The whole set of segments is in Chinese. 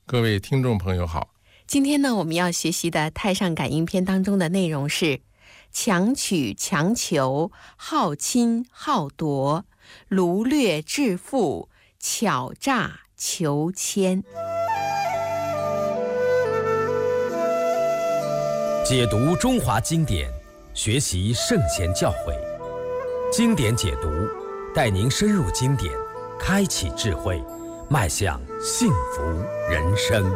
各位听众朋友好。 今天呢，我们要学习的太上感应篇当中的内容是强取强求，好侵好夺，掳掠致富，巧诈求迁。 解读中华经典，学习圣贤教诲，经典解读带您深入经典，开启智慧，迈向幸福人生。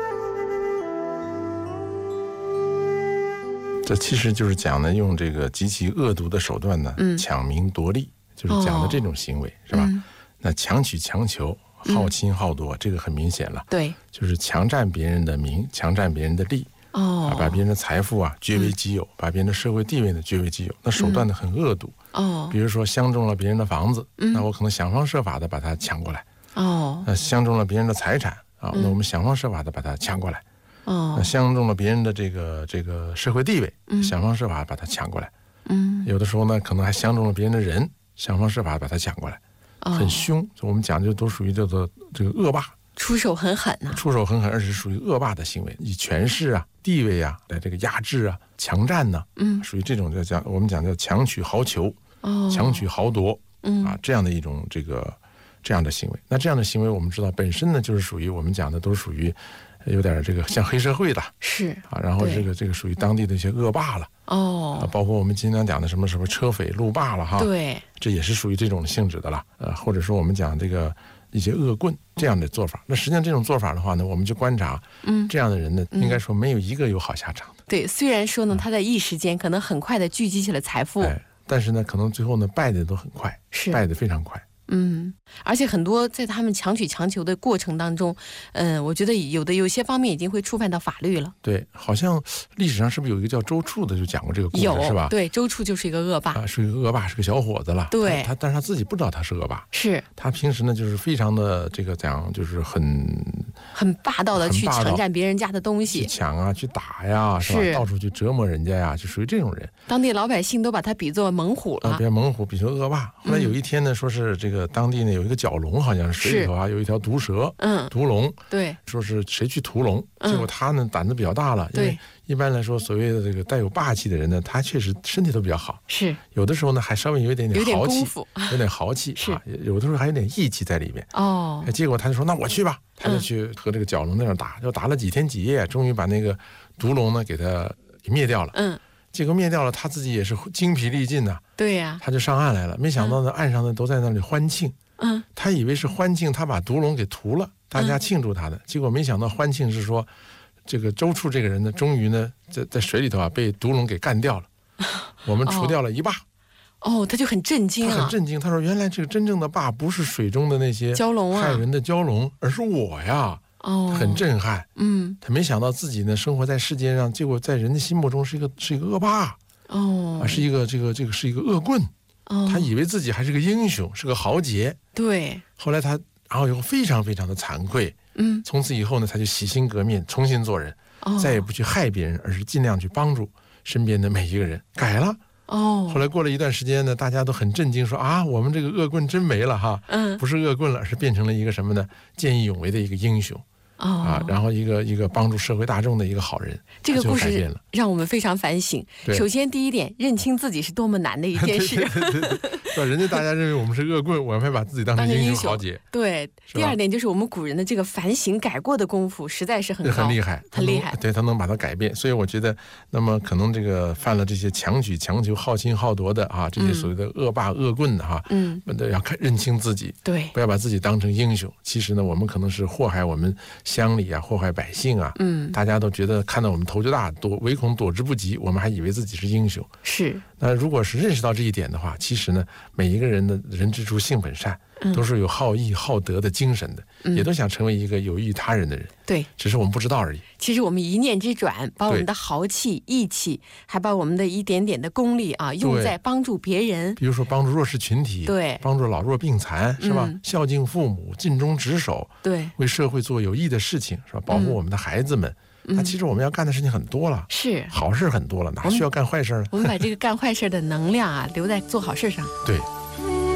这其实就是讲呢，用这个极其恶毒的手段呢，抢名夺利，就是讲的这种行为，是吧？那强取强求，好侵好夺，这个很明显了。 对， 就是强占别人的名，强占别人的利。把别人的财富啊据为己有，把别人的社会地位呢据为己有，那手段呢很恶毒。比如说相中了别人的房子，那我可能想方设法的把它抢过来。那相中了别人的财产啊，那我们想方设法的把它抢过来。那相中了别人的这个社会地位，想方设法把它抢过来。有的时候呢，可能还相中了别人的人，想方设法把它抢过来。很凶，我们讲就都属于这个恶霸。 出手很狠呐， 出手很狠，而且是属于恶霸的行为，以权势啊、地位啊来这个压制啊、强占呢，属于这种我们讲叫强取豪求，强取豪夺，这样的一种这样的行为。那这样的行为，我们知道本身呢，就是属于我们讲的都属于有点这个像黑社会的， 是然后这个属于当地的一些恶霸了，包括我们经常讲的什么车匪、路霸了哈， 对， 这也是属于这种性质的了，或者说我们讲这个一些恶棍这样的做法。那实际上这种做法的话呢，我们就观察，这样的人呢，应该说没有一个有好下场的。 对，虽然说呢，他在一时间可能很快的聚集起了财富， 但是呢，可能最后呢败的都很快，败的非常快。 而且很多在他们强取强求的过程当中，我觉得有些方面已经会触犯到法律了。 对，好像历史上是不是有一个叫周处的就讲过这个故事，是吧？ 对，周处就是一个恶霸， 是一个恶霸，是个小伙子了。 对， 但是他自己不知道他是恶霸， 是他平时呢就是非常的就是很霸道的去抢占别人家的东西， 去抢啊，去打呀，是吧？到处去折磨人家呀，就属于这种人。 当地老百姓都把他比作猛虎了， 别猛虎，比作恶霸。后来有一天呢，说是当地呢有一个蛟龙，好像是水里头有一条毒蛇，毒龙， 对， 说是谁去屠龙，结果他呢胆子比较大了，因为一般来说所谓的这个带有霸气的人呢，他确实身体都比较好， 是有的时候呢还稍微有一点豪气，有点豪气， 是有的时候还有点义气在里面。结果他就说那我去吧，他就去和这个蛟龙在那打，就打了几天几夜，终于把那个毒龙呢给他灭掉了。结果灭掉了，他自己也是精疲力尽呐。 对呀， 他就上岸来了，没想到呢，岸上呢都在那里欢庆。他以为是欢庆，他把毒龙给屠了，大家庆祝他的。结果没想到欢庆是说，这个周处这个人呢，终于呢在水里头被毒龙给干掉了，我们除掉了一霸。 他就很震惊啊！ 他很震惊，他说：“原来这个真正的霸不是水中的那些蛟龙啊， 害人的蛟龙，而是我呀。”很震撼。他没想到自己呢生活在世界上，结果在人的心目中是一个恶霸。是一个是一个恶棍。他以为自己还是个英雄，是个豪杰。 对。 后来然后以后非常非常的惭愧。从此以后呢，他就洗心革面，重新做人，再也不去害别人，而是尽量去帮助身边的每一个人，改了。后来过了一段时间呢，大家都很震惊，说我们这个恶棍真没了哈，不是恶棍了，是变成了一个什么呢？见义勇为的一个英雄。然后一个帮助社会大众的一个好人。 这个故事让我们非常反省。首先第一点，认清自己是多么难的一件事。 对，人家大家认为我们是恶棍，我们还把自己当成英雄豪杰。 对。第二点就是我们古人的这个反省改过的功夫实在是很高， 很厉害，很厉害。对，他能把它改变。所以我觉得，那么可能这个犯了这些强取强求、好侵好夺的这些所谓的恶霸恶棍的要认清自己， 对， 不要把自己当成英雄。其实呢，我们可能是祸害我们乡里祸害百姓大家都觉得看到我们头就大，唯恐躲之不及，我们还以为自己是英雄。 是。 那如果是认识到这一点的话，其实呢，每一个人的人之初性本善，都是有好义好德的精神的，也都想成为一个有益于他人的人。 对， 只是我们不知道而已。 其实我们一念之转，把我们的豪气、义气，还把我们的一点点的功力用在帮助别人，比如说帮助弱势群体， 对， 帮助老弱病残，是吧？孝敬父母，尽忠职守， 对， 为社会做有益的事情，是吧？保护我们的孩子们。那其实我们要干的事情很多了， 是好事很多了，哪需要干坏事呢？ 我们把这个干坏事的能量留在做好事上。 对。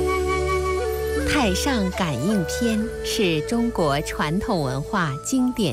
太上感应篇是中国传统文化经典